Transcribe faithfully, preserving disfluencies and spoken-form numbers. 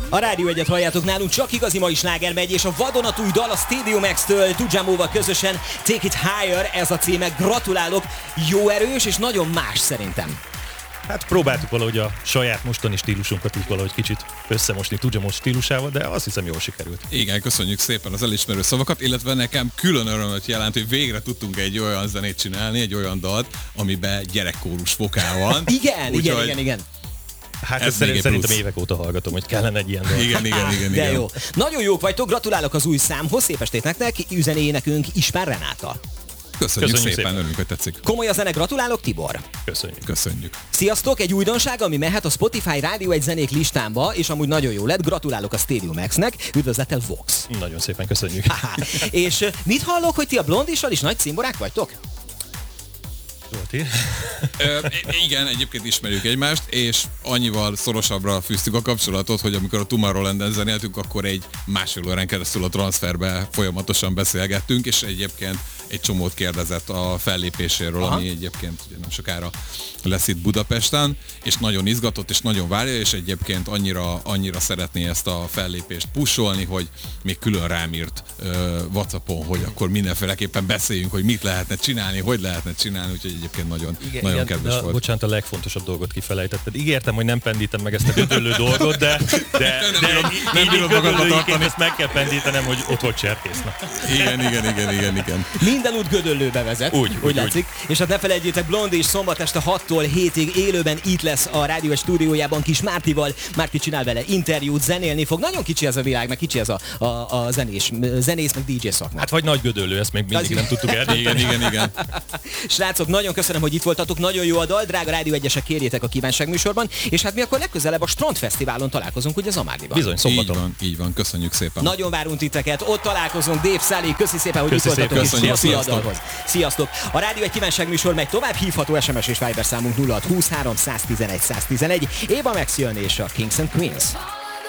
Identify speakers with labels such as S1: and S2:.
S1: A Rádió Egyet halljátok, nálunk csak igazi mai sláger megy, és a vadonatúj dal a Stadium X-től Tujamóval közösen Take It Higher, ez a címe. Gratulálok, jó erős és nagyon más szerintem.
S2: Hát próbáltuk valahogy a saját mostani stílusunkat így valahogy kicsit összemosni Tujamó stílusával, de azt hiszem jól sikerült.
S3: Igen, köszönjük szépen az elismerő szavakat, illetve nekem külön örömöt jelent, hogy végre tudtunk egy olyan zenét csinálni, egy olyan dalt, amiben gyerekkórus vokál van.
S1: Igen,
S3: Úgy,
S1: igen,
S3: hogy...
S1: igen, igen.
S2: Hát ez szerint, szerintem évek óta hallgatom, hogy kellene egy ilyen dal.
S3: Igen, igen, igen.
S1: De
S3: igen.
S1: jó. Nagyon jók vagytok, gratulálok az új számhoz, szép estét nektek, üzeni énekünk Ismár Renáta.
S3: Köszönjük,
S2: Köszönjük
S3: szépen,
S2: szépen,
S3: örülünk, hogy tetszik.
S1: Komoly a zene, gratulálok, Tibor.
S2: Köszönjük.
S3: Köszönjük.
S1: Sziasztok, egy újdonság, ami mehet a Spotify Rádió egy zenék listámba, és amúgy nagyon jó lett, gratulálok a Stadium X-nek, üdvözlettel Vox.
S2: Nagyon szépen köszönjük.
S1: És mit hallok, hogy ti a Blondissal is nagy cimborák vagytok?
S2: Zsolti?
S3: Ö, igen, egyébként ismerjük egymást, és annyival szorosabbra fűztük a kapcsolatot, hogy amikor a Tomorrowlanden zenéltünk, akkor egy másfél órán keresztül a transferbe folyamatosan beszélgettünk, és egyébként egy csomót kérdezett a fellépéséről, Aha. ami egyébként ugye nem sokára lesz itt Budapesten, és nagyon izgatott, és nagyon várja, és egyébként annyira, annyira szeretné ezt a fellépést pusolni, hogy még külön rám írt uh, WhatsAppon, hogy akkor mindenféleképpen beszéljünk, hogy mit lehetne csinálni, hogy lehetne csinálni, úgyhogy egyébként nagyon, igen, nagyon igen, kedves
S2: de,
S3: volt.
S2: Bocsánat, a legfontosabb dolgot kifelejtetted. Ígértem, hogy nem pendítem meg ezt a gödöllő dolgot, de, de,
S3: nem
S2: de
S3: bírod,
S2: így,
S3: nem
S2: így
S3: bírod magadba tartani.
S2: ezt meg kell pendítenem, hogy ott volt cserkészna.
S3: Igen, igen, igen, igen, igen.
S1: Minden út Gödöllőbe vezet,
S2: úgy,
S1: úgy,
S2: úgy
S1: látszik. És hát ne felejtjétek, Blondi is szombat este hattól hétig élőben itt lesz a Rádió stúdiójában Kis Mártival. Márti csinál vele interjút, zenélni fog. Nagyon kicsi ez a világ, meg kicsi ez a, a, a zenés, zenész, meg dé dzsé szakma.
S2: Hát vagy nagy Gödöllő, ezt még mindig nem tudtuk el.
S3: Igen, igen, igen.
S1: Srácok, nagyon köszönöm, hogy itt voltatok, nagyon jó a dal, drága Rádió Egyesek, kérjétek a kívánságműsorban, és hát mi akkor legközelebb a Strandfesztiválon találkozunk, ugye Zamárdiban.
S2: Bizony, szombaton.
S3: Így van, így van, köszönjük szépen.
S1: Nagyon várunk titeket, ott találkozunk, Dave Száli, köszi szépen, hogy
S2: Köszi
S1: itt voltatok, és
S3: szépen,
S1: köszi a
S3: sziasztok.
S1: dalhoz. Sziasztok! A Rádió egy kívánságműsor megy tovább, hívható es em es és Viber számunk nulla hat huszonhárom száztizenegy száztizenegy. Éva Max jön és a Kings and Queens.